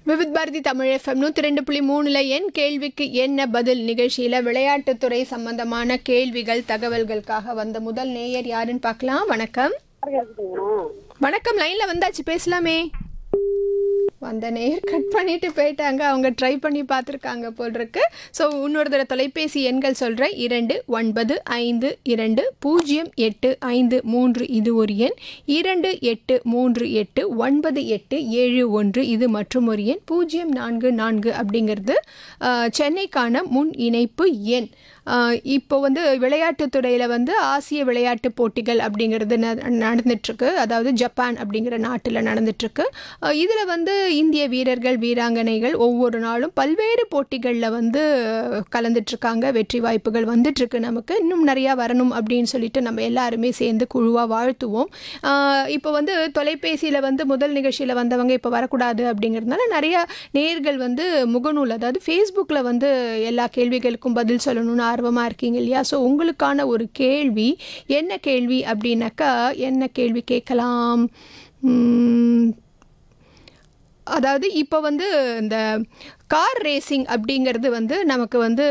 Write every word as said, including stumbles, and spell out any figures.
Vividh Bharathi Tamil FM நூற்றி ரெண்டு புள்ளி மூணுல என் கேள்விக்கு என்ன பதில் நிகழ்ச்சியில் விளையாட்டுத்துறை சம்பந்தமான கேள்விகள் தகவல்களுக்காக வந்த முதல் நேயர் யாருன்னு பார்க்கலாம். வணக்கம். வணக்கம், லைன்ல வந்தாச்சு, பேசலாமே. வந்த நேயர் கட் பண்ணிட்டு போயிட்டாங்க. அவங்க ட்ரை பண்ணி பார்த்துருக்காங்க போல் இருக்கு. ஸோ இன்னொரு தடவை தொலைபேசி எண்கள் சொல்கிறேன். இரண்டு ஒன்பது ஐந்து இரண்டு பூஜ்ஜியம் எட்டு ஐந்து மூன்று இது ஒரு எண். இரண்டு எட்டு மூன்று எட்டு ஒன்பது எட்டு ஏழு ஒன்று இது மற்றும் ஒரு எண். பூஜ்ஜியம் நான்கு நான்கு அப்படிங்கிறது சென்னைக்கான முன் இணைப்பு எண். இப்போ வந்து விளையாட்டுத்துறையில் வந்து ஆசிய விளையாட்டு போட்டிகள் அப்படிங்கிறது ந நடந்துட்டுருக்கு. அதாவது ஜப்பான் அப்படிங்கிற நாட்டில் நடந்துட்டுருக்கு. இதில் வந்து இந்திய வீரர்கள் வீராங்கனைகள் ஒவ்வொரு நாளும் பல்வேறு போட்டிகளில் வந்து கலந்துட்டுருக்காங்க. வெற்றி வாய்ப்புகள் வந்துட்டுருக்கு. நமக்கு இன்னும் நிறையா வரணும் அப்படின்னு சொல்லிட்டு நம்ம எல்லாருமே சேர்ந்து குழுவாக வாழ்த்துவோம். இப்போ வந்து தொலைபேசியில் வந்து முதல் நிகழ்ச்சியில் வந்தவங்க இப்போ வரக்கூடாது அப்படிங்கிறதுனால நிறையா நேயர்கள் வந்து முகநூல், அதாவது ஃபேஸ்புக்கில் வந்து எல்லா கேள்விகளுக்கும் பதில் சொல்லணும்னு ஆர்வமாக இருக்கீங்க இல்லையா? ஸோ உங்களுக்கான ஒரு கேள்வி என்ன கேள்வி அப்படின்னாக்கா, என்ன கேள்வி கேட்கலாம்? அதாவது இப்போ வந்து இந்த கார் ரேசிங் அப்படிங்கிறது வந்து நமக்கு வந்து